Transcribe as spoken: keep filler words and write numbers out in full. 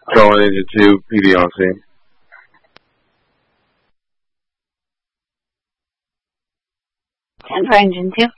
Going into two, P V R C. ten for engine two.